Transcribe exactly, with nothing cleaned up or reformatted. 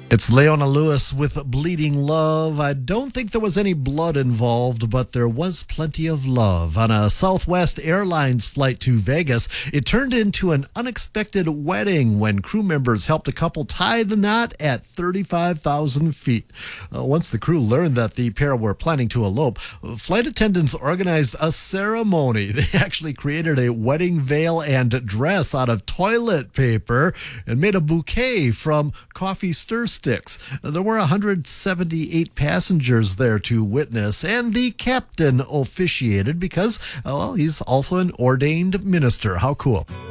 It's Leona Lewis with Bleeding Love. I don't think there was any blood involved, but there was plenty of love. On a Southwest Airlines flight to Vegas, it turned into an unexpected wedding when crew members helped a couple tie the knot at thirty-five thousand feet. Uh, once the crew learned that the pair were planning to elope, flight attendants organized a ceremony. They actually created a wedding veil and dress out of toilet paper and made a bouquet from coffee stir sticks. There were one hundred seventy-eight passengers there to witness, and the captain officiated because, well, he's also an ordained minister. How cool.